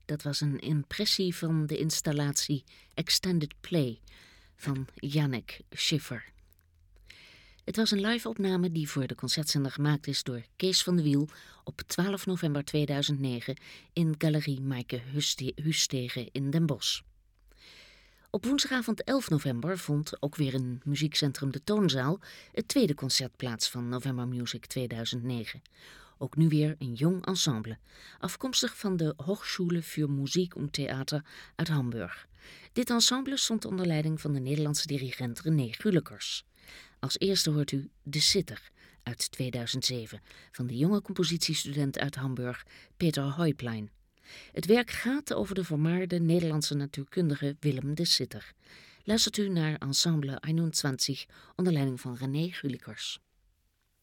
Dat was een impressie van de installatie Extended Play van Yannick Schiffer. Het was een live-opname die voor de concertzender gemaakt is door Kees van de Wiel op 12 november 2009 in Galerie Maaike Hustegen in Den Bosch. Op woensdagavond 11 november vond ook weer in muziekcentrum De Toonzaal het tweede concert plaats van November Music 2009. Ook nu weer een jong ensemble, afkomstig van de Hochschule für Musik und Theater uit Hamburg. Dit ensemble stond onder leiding van de Nederlandse dirigent René Gulekers. Als eerste hoort u De Sitter uit 2007 van de jonge compositiestudent uit Hamburg Peter Heuplein. Het werk gaat over de vermaarde Nederlandse natuurkundige Willem de Sitter. Luistert u naar Ensemble 21 onder leiding van René Gulekers.